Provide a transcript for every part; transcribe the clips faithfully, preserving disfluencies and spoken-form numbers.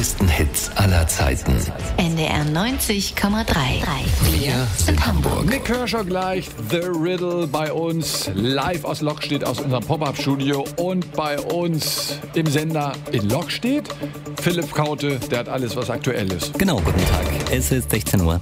größten Hits aller Zeiten. N D R neunzig Komma drei. Wir sind Hamburg. Nick Kershaw gleich, The Riddle bei uns, live aus Lokstedt, aus unserem Pop-Up-Studio. Und bei uns im Sender in Lokstedt, Philipp Kaute, der hat alles, was aktuell ist. Genau, guten Tag. Es ist sechzehn Uhr.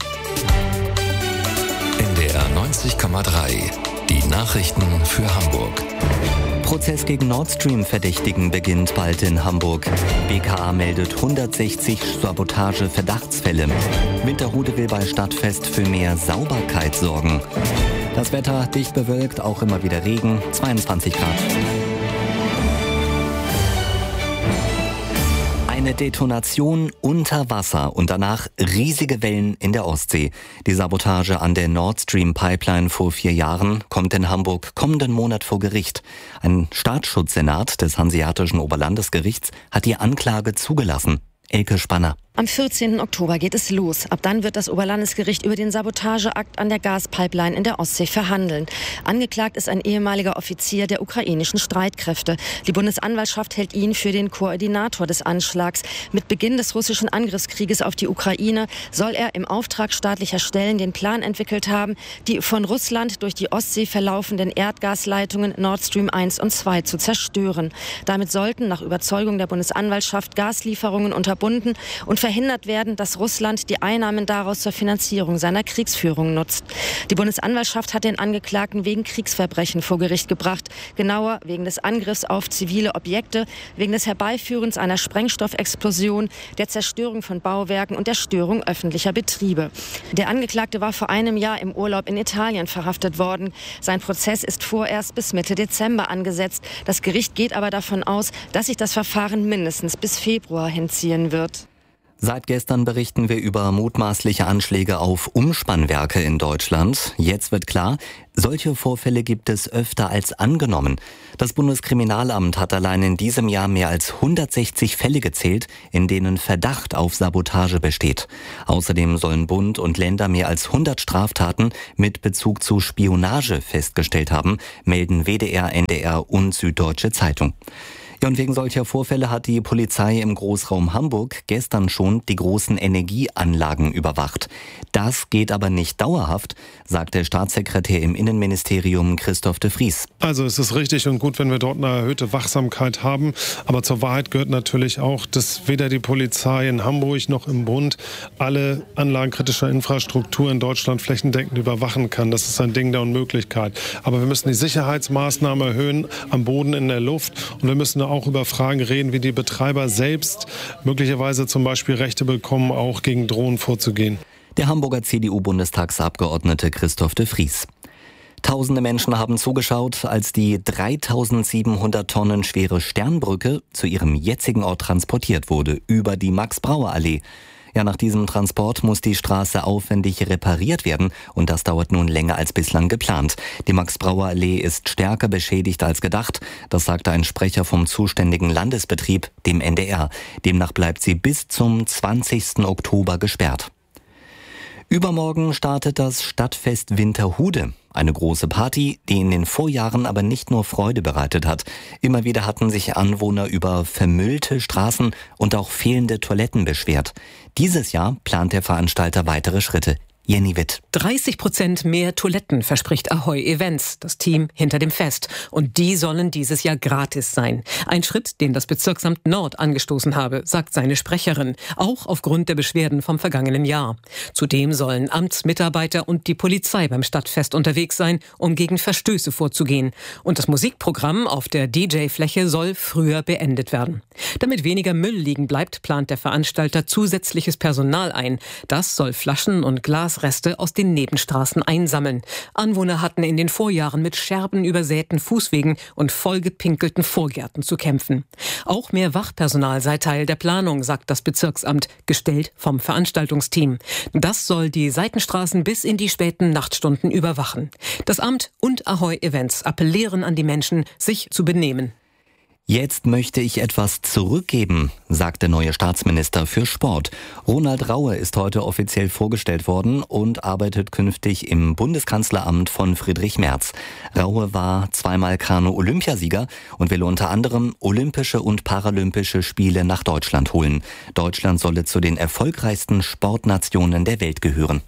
N D R neunzig Komma drei. Die Nachrichten für Hamburg. Prozess gegen Nord Stream-Verdächtigen beginnt bald in Hamburg. B K A meldet hundertsechzig Sabotage-Verdachtsfälle. Winterhude will bei Stadtfest für mehr Sauberkeit sorgen. Das Wetter dicht bewölkt, auch immer wieder Regen, zweiundzwanzig Grad. Eine Detonation unter Wasser und danach riesige Wellen in der Ostsee. Die Sabotage an der Nord Stream Pipeline vor vier Jahren kommt in Hamburg kommenden Monat vor Gericht. Ein Staatsschutzsenat des Hanseatischen Oberlandesgerichts hat die Anklage zugelassen. Elke Spanner. Am vierzehnten Oktober geht es los. Ab dann wird das Oberlandesgericht über den Sabotageakt an der Gaspipeline in der Ostsee verhandeln. Angeklagt ist ein ehemaliger Offizier der ukrainischen Streitkräfte. Die Bundesanwaltschaft hält ihn für den Koordinator des Anschlags. Mit Beginn des russischen Angriffskrieges auf die Ukraine soll er im Auftrag staatlicher Stellen den Plan entwickelt haben, die von Russland durch die Ostsee verlaufenden Erdgasleitungen Nord Stream eins und zwei zu zerstören. Damit sollten nach Überzeugung der Bundesanwaltschaft Gaslieferungen unterbunden und verhindert werden, dass Russland die Einnahmen daraus zur Finanzierung seiner Kriegsführung nutzt. Die Bundesanwaltschaft hat den Angeklagten wegen Kriegsverbrechen vor Gericht gebracht. Genauer wegen des Angriffs auf zivile Objekte, wegen des Herbeiführens einer Sprengstoffexplosion, der Zerstörung von Bauwerken und der Störung öffentlicher Betriebe. Der Angeklagte war vor einem Jahr im Urlaub in Italien verhaftet worden. Sein Prozess ist vorerst bis Mitte Dezember angesetzt. Das Gericht geht aber davon aus, dass sich das Verfahren mindestens bis Februar hinziehen wird. Seit gestern berichten wir über mutmaßliche Anschläge auf Umspannwerke in Deutschland. Jetzt wird klar, solche Vorfälle gibt es öfter als angenommen. Das Bundeskriminalamt hat allein in diesem Jahr mehr als hundertsechzig Fälle gezählt, in denen Verdacht auf Sabotage besteht. Außerdem sollen Bund und Länder mehr als hundert Straftaten mit Bezug zu Spionage festgestellt haben, melden W D R, N D R und Süddeutsche Zeitung. Ja, und wegen solcher Vorfälle hat die Polizei im Großraum Hamburg gestern schon die großen Energieanlagen überwacht. Das geht aber nicht dauerhaft, sagt der Staatssekretär im Innenministerium Christoph de Vries. Also es ist richtig und gut, wenn wir dort eine erhöhte Wachsamkeit haben. Aber zur Wahrheit gehört natürlich auch, dass weder die Polizei in Hamburg noch im Bund alle Anlagen kritischer Infrastruktur in Deutschland flächendeckend überwachen kann. Das ist ein Ding der Unmöglichkeit. Aber wir müssen die Sicherheitsmaßnahmen erhöhen am Boden, in der Luft, und wir müssen auch über Fragen reden, wie die Betreiber selbst möglicherweise zum Beispiel Rechte bekommen, auch gegen Drohnen vorzugehen. Der Hamburger C D U-Bundestagsabgeordnete Christoph de Vries. Tausende Menschen haben zugeschaut, als die dreitausendsiebenhundert Tonnen schwere Sternbrücke zu ihrem jetzigen Ort transportiert wurde, über die Max-Brauer-Allee. Ja, nach diesem Transport muss die Straße aufwendig repariert werden und das dauert nun länger als bislang geplant. Die Max-Brauer-Allee ist stärker beschädigt als gedacht, das sagte ein Sprecher vom zuständigen Landesbetrieb, dem N D R. Demnach bleibt sie bis zum zwanzigsten Oktober gesperrt. Übermorgen startet das Stadtfest Winterhude. Eine große Party, die in den Vorjahren aber nicht nur Freude bereitet hat. Immer wieder hatten sich Anwohner über vermüllte Straßen und auch fehlende Toiletten beschwert. Dieses Jahr plant der Veranstalter weitere Schritte. Jenny Witt. dreißig Prozent mehr Toiletten verspricht Ahoy Events, das Team hinter dem Fest. Und die sollen dieses Jahr gratis sein. Ein Schritt, den das Bezirksamt Nord angestoßen habe, sagt seine Sprecherin. Auch aufgrund der Beschwerden vom vergangenen Jahr. Zudem sollen Amtsmitarbeiter und die Polizei beim Stadtfest unterwegs sein, um gegen Verstöße vorzugehen. Und das Musikprogramm auf der D J-Fläche soll früher beendet werden. Damit weniger Müll liegen bleibt, plant der Veranstalter zusätzliches Personal ein. Das soll Flaschen und Glas Reste aus den Nebenstraßen einsammeln. Anwohner hatten in den Vorjahren mit Scherben übersäten Fußwegen und vollgepinkelten Vorgärten zu kämpfen. Auch mehr Wachpersonal sei Teil der Planung, sagt das Bezirksamt, gestellt vom Veranstaltungsteam. Das soll die Seitenstraßen bis in die späten Nachtstunden überwachen. Das Amt und Ahoy Events appellieren an die Menschen, sich zu benehmen. Jetzt möchte ich etwas zurückgeben, sagt der neue Staatsminister für Sport. Ronald Raue ist heute offiziell vorgestellt worden und arbeitet künftig im Bundeskanzleramt von Friedrich Merz. Raue war zweimal Kanu-Olympiasieger und will unter anderem Olympische und Paralympische Spiele nach Deutschland holen. Deutschland solle zu den erfolgreichsten Sportnationen der Welt gehören.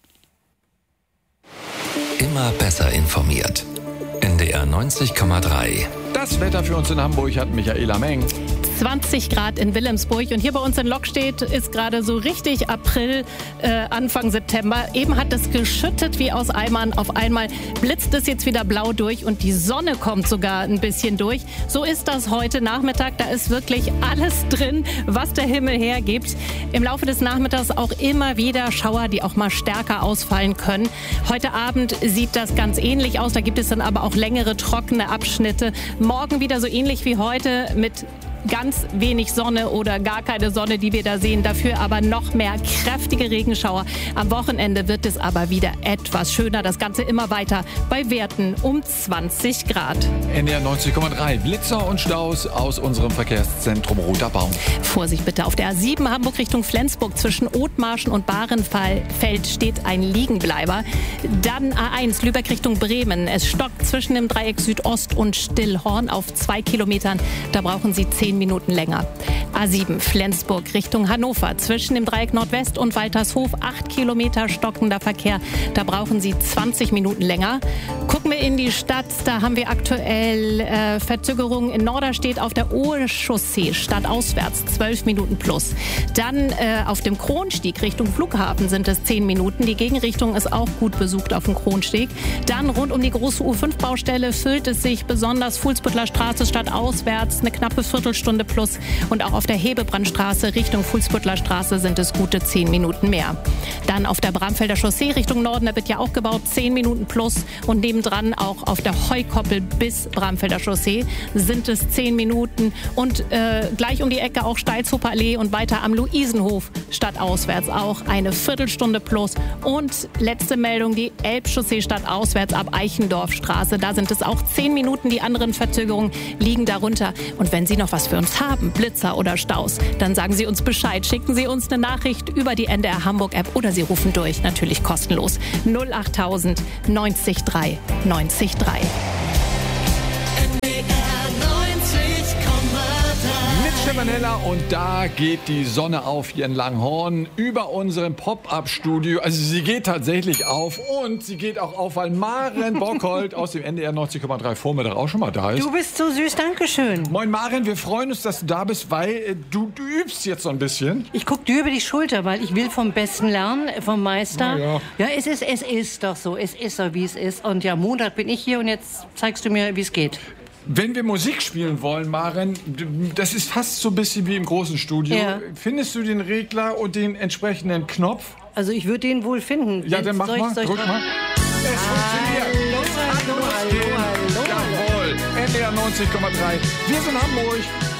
Immer besser informiert. N D R neunzig Komma drei. Das Wetter für uns in Hamburg hat Michaela Meng. zwanzig Grad in Wilhelmsburg und hier bei uns in Lockstedt ist gerade so richtig April, äh, Anfang September. Eben hat es geschüttet wie aus Eimern. Auf einmal blitzt es jetzt wieder blau durch und die Sonne kommt sogar ein bisschen durch. So ist das heute Nachmittag. Da ist wirklich alles drin, was der Himmel hergibt. Im Laufe des Nachmittags auch immer wieder Schauer, die auch mal stärker ausfallen können. Heute Abend sieht das ganz ähnlich aus. Da gibt es dann aber auch längere trockene Abschnitte. Morgen wieder so ähnlich wie heute mit ganz wenig Sonne oder gar keine Sonne, die wir da sehen. Dafür aber noch mehr kräftige Regenschauer. Am Wochenende wird es aber wieder etwas schöner. Das Ganze immer weiter bei Werten um zwanzig Grad. N D R neunzig Komma drei. Blitzer und Staus aus unserem Verkehrszentrum Roter Baum. Vorsicht bitte. Auf der A sieben Hamburg Richtung Flensburg zwischen Othmarschen und Bahrenfeld steht ein Liegenbleiber. Dann A eins Lübeck Richtung Bremen. Es stockt zwischen dem Dreieck Südost und Stillhorn auf zwei Kilometern. Da brauchen Sie zehn Minuten länger. A sieben Flensburg Richtung Hannover. Zwischen dem Dreieck Nordwest und Waltershof acht Kilometer stockender Verkehr. Da brauchen Sie zwanzig Minuten länger. Gucken wir in die Stadt. Da haben wir aktuell äh, Verzögerungen in Norderstedt auf der Ohe-Chaussee stadtauswärts zwölf Minuten plus. Dann äh, auf dem Kronstieg Richtung Flughafen sind es zehn Minuten. Die Gegenrichtung ist auch gut besucht auf dem Kronsteg. Dann rund um die große U fünf Baustelle füllt es sich besonders Fuhlsbüttler Straße stadtauswärts eine knappe Viertelstunde plus und auch auf der Hebebrandstraße Richtung Fuhlsbüttler Straße sind es gute zehn Minuten mehr. Dann auf der Bramfelder Chaussee Richtung Norden, da wird ja auch gebaut, zehn Minuten plus und nebendran auch auf der Heukoppel bis Bramfelder Chaussee sind es zehn Minuten und äh, gleich um die Ecke auch Steilshofer Allee und weiter am Luisenhof stadtauswärts auch eine Viertelstunde plus und letzte Meldung, die Elbchaussee stadtauswärts ab Eichendorfstraße, da sind es auch zehn Minuten, die anderen Verzögerungen liegen darunter und wenn Sie noch was für uns haben, Blitzer oder Staus, dann sagen Sie uns Bescheid. Schicken Sie uns eine Nachricht über die N D R Hamburg App oder Sie rufen durch, natürlich kostenlos. null achttausend neunzig drei neunzig drei. Stefan Heller und da geht die Sonne auf hier in Langhorn über unserem Pop-Up-Studio. Also sie geht tatsächlich auf und sie geht auch auf, weil Maren Bockholt aus dem N D R neunzig Komma drei Vormittag auch schon mal da ist. Du bist so süß, danke schön. Moin Maren, wir freuen uns, dass du da bist, weil äh, du, du übst jetzt so ein bisschen. Ich guck dir über die Schulter, weil ich will vom Besten lernen, vom Meister. Ja, ja es, ist, es ist doch so, es ist so, wie es ist. Und ja, Montag bin ich hier und jetzt zeigst du mir, wie es geht. Wenn wir Musik spielen wollen, Maren, das ist fast so ein bisschen wie im großen Studio. Ja. Findest du den Regler und den entsprechenden Knopf? Also ich würde den wohl finden. Ja, dann mach soll ich, mal, soll ich drück mal. Es funktioniert. Hallo, hallo, hallo, hallo, hallo. Jawohl, N D R neunzig Komma drei. Wir sind Hamburg.